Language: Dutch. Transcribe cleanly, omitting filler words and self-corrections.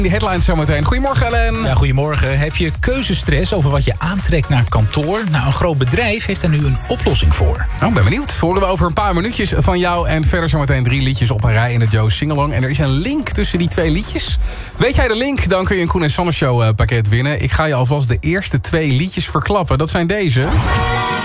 Die headlines zometeen. Goedemorgen, Ellen. Ja, goedemorgen. Heb je keuzestress over wat je aantrekt naar kantoor? Nou, een groot bedrijf heeft daar nu een oplossing voor. Oh, ben benieuwd. Horen we over een paar minuutjes van jou. En verder zometeen 3 liedjes op een rij in de Joe Singalong. En er is een link tussen die 2 liedjes. Weet jij de link? Dan kun je een Koen en Sanne Show pakket winnen. Ik ga je alvast de eerste 2 liedjes verklappen. Dat zijn deze.